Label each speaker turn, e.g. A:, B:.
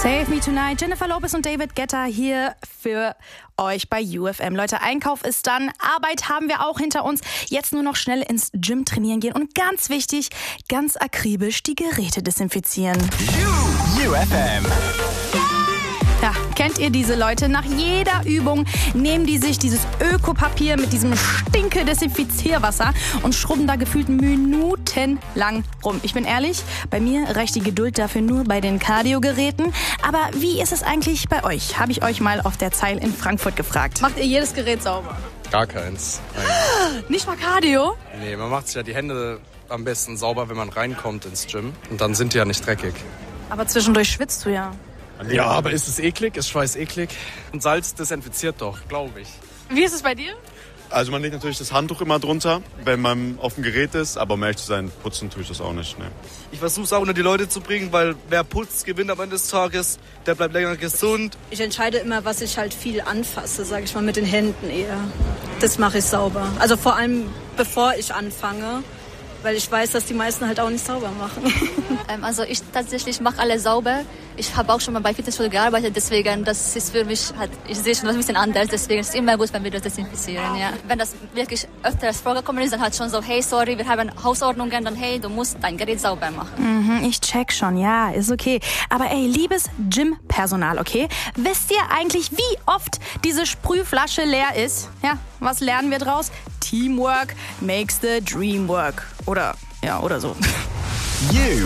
A: Save Me Tonight, Jennifer Lopez und David Guetta hier für euch bei UFM. Leute, Einkauf ist dann, Arbeit haben wir auch hinter uns. Jetzt nur noch schnell ins Gym trainieren gehen und ganz wichtig, ganz akribisch die Geräte desinfizieren.
B: UFM.
A: Ja, kennt ihr diese Leute? Nach jeder Übung nehmen die sich dieses Ökopapier mit diesem Stinke-Desinfizierwasser und schrubben da gefühlt minutenlang rum. Ich bin ehrlich, bei mir reicht die Geduld dafür nur bei den Cardio-Geräten. Aber wie ist es eigentlich bei euch? Habe ich euch mal auf der Zeil in Frankfurt gefragt.
C: Macht ihr jedes Gerät sauber?
D: Gar keins.
C: Nicht mal Cardio?
D: Nee, man macht sich ja die Hände am besten sauber, wenn man reinkommt ins Gym. Und dann sind die ja nicht dreckig.
A: Aber zwischendurch schwitzt du ja.
D: Ja, aber ist es eklig? Ist Schweiß eklig? Und Salz desinfiziert doch, glaube ich.
C: Wie ist es bei dir?
E: Also man legt natürlich das Handtuch immer drunter, wenn man auf dem Gerät ist, aber um ehrlich zu sein, putzen tue ich das auch nicht. Ne.
F: Ich versuche es auch unter die Leute zu bringen, weil wer putzt, gewinnt am Ende des Tages, der bleibt länger gesund.
G: Ich entscheide immer, was ich halt viel anfasse, sage ich mal, mit den Händen eher. Das mache ich sauber. Also vor allem, bevor ich anfange, weil ich weiß, dass die meisten halt auch nicht sauber machen.
H: Also ich tatsächlich mache alle sauber. Ich habe auch schon mal bei Fitnessstudio gearbeitet, deswegen das ist für mich halt, ich sehe schon das ein bisschen anders, deswegen ist es immer gut, wenn wir das desinfizieren. Ja. Wenn das wirklich öfters vorgekommen ist, dann halt schon so, hey, sorry, wir haben Hausordnungen, dann hey, du musst dein Gerät sauber machen.
A: Ich check schon, ja, ist okay. Aber ey, liebes Gym-Personal, okay? Wisst ihr eigentlich, wie oft diese Sprühflasche leer ist? Ja, was lernen wir draus? Teamwork makes the dream work. Oder so.